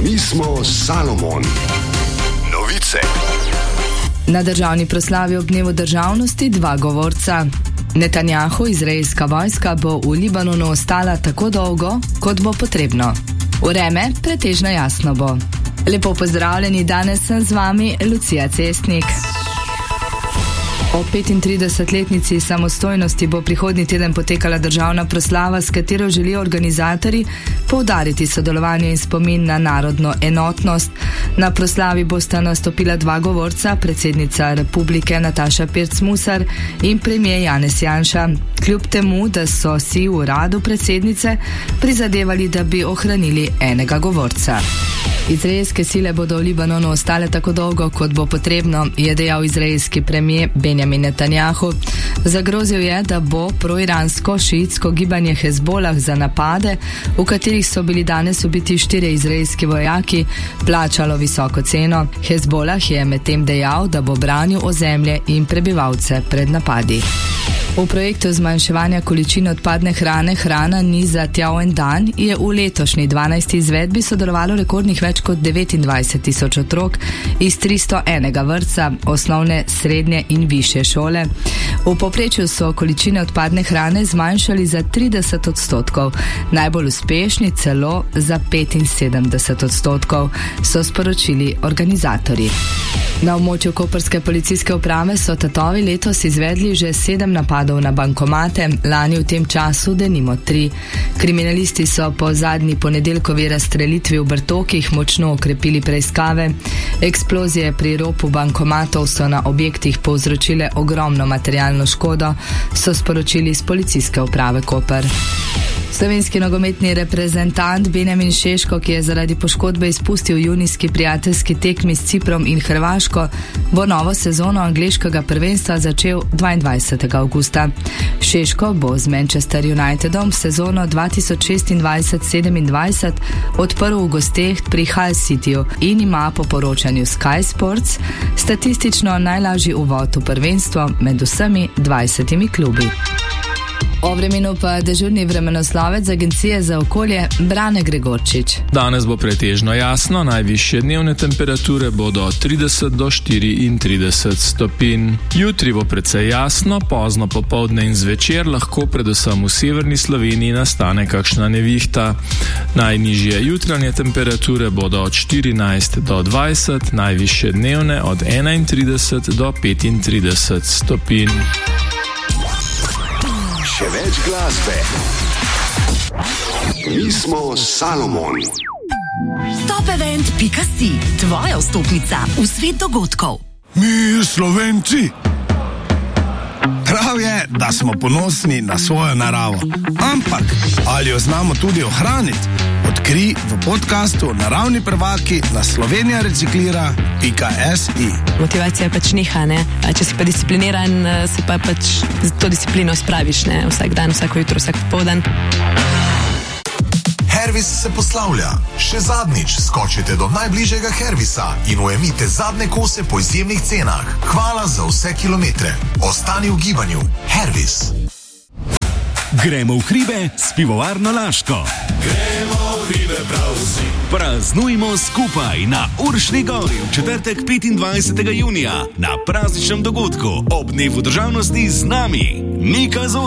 Mi smo Salomon. Novice. Na državni proslavi ob dnevu državnosti 2 govorca. Netanjahu, izraelska vojska, bo v Libanonu ostala tako dolgo, kot bo potrebno. Vreme pretežno jasno bo. Lepo pozdravljeni, danes sem z vami Lucija Cestnik. O 35-letnici samostojnosti bo prihodnji teden potekala državna proslava, s katero želijo organizatorji poudariti sodelovanje in spomin na narodno enotnost. Na proslavi bosta nastopila 2 govorca, predsednica republike Nataša Pirc Musar in premier Janez Janša. Kljub temu, da so si v uradu predsednice prizadevali, da bi ohranili enega govorca. Izraelske sile bodo v Libanonu ostale tako dolgo, kot bo potrebno, je dejal izraelski premier Benjamin Netanjahu. Zagrozil je, da bo proiransko šiitsko gibanje Hezbolah za napade, v katerih so bili danes ubiti 4 izraelski vojaki, plačalo visoko ceno. Hezbolah je medtem dejal, da bo branil ozemlje in prebivalce pred napadi. V projektu zmanjševanja količine odpadne hrane Hrana ni za tjav en dan je v letošnji 12. izvedbi sodelovalo rekordnih več kot 29.000 otrok iz 301 vrtca, osnovne, srednje in višje šole. V povprečju so količine odpadne hrane zmanjšali za 30%, najbolj uspešni celo za 75%, so sporočili organizatorji. Na območju koprske policijske uprave so tatovi letos izvedli že 7 napadov na bankomate, lani v tem času denimo 3. Kriminalisti so po zadnji ponedeljkovi razstrelitvi v Brtokih močno okrepili preiskave. Eksplozije pri ropu bankomatov so na objektih povzročile ogromno materialno škodo, so sporočili iz policijske uprave Koper. Slovenski nogometni reprezentant Benjamin Šeško, ki je zaradi poškodbe izpustil junijski prijateljski tekmi s Ciprom in Hrvaško, bo novo sezono angleškega prvenstva začel 22. avgusta. Šeško bo z Manchester Unitedom sezono 2026-27 odprl v gosteh pri Hull Cityju in ima po poročanju Sky Sports statistično najlažji uvod v prvenstvo med vsemi 20 klubi. O vremenu pa dežurni vremenoslovec Agencije za okolje Brane Gregorčič. Danes bo pretežno jasno, najvišje dnevne temperature bodo 30 do 34 stopinj. Jutri bo precej jasno, pozno popoldne in zvečer lahko predvsem v severni Sloveniji nastane kakšna nevihta. Najnižje jutranje temperature bodo od 14 do 20, najvišje dnevne od 31 do 35 stopinj. Še več glasbe. Mi smo Salomon. Topevent.si, tvoja vstopnica v svet dogodkov. Mi Slovenci. Prav je, da smo ponosni na svojo naravo. Ampak, ali jo znamo tudi ohraniti? Odkrij v podcastu Naravni prvaki na slovenijareciklira.si. Motivacija pač niha, ne? Če si pa discipliniran, si pa pač to disciplino spraviš, ne? Vsak dan, vsako jutro, vsak popoldan. Hervis se poslavlja. Še zadnjič skočite do najbližjega Hervisa in ujemite zadnje kose po izjemnih cenah. Hvala za vse kilometre. Ostani v gibanju. Hervis. Gremo v hribe s pivovarno Laško. Gremo v hribe prav vsi. Praznujmo skupaj na Uršni gori v četrtek 25. junija na prazničnem dogodku ob dnevu državnosti z nami. Nika Zor.